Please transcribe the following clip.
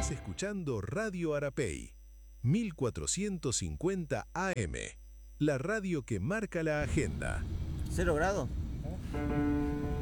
Estás escuchando Radio Arapey, 1450 AM, la radio que marca la agenda. ¿0 grados?